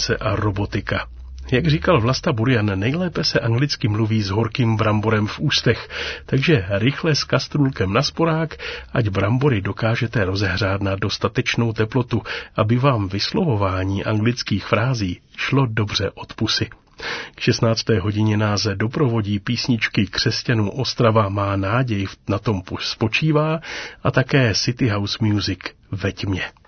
srdce a robotika. Jak říkal Vlasta Burian, nejlépe se anglicky mluví s horkým bramborem v ústech, takže rychle s kastrůlkem na sporák, ať brambory dokážete rozehřát na dostatečnou teplotu, aby vám vyslovování anglických frází šlo dobře od pusy. K 16. hodině nás doprovodí písničky křesťanů Ostrava má naděj na tom spočívá a také City House Music Ve tmě.